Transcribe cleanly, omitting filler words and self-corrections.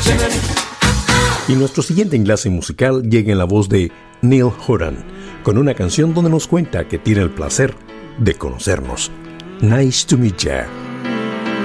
Y nuestro siguiente enlace musical llega en la voz de Neil Horan, con una canción donde nos cuenta que tiene el placer de conocernos. Nice to meet ya.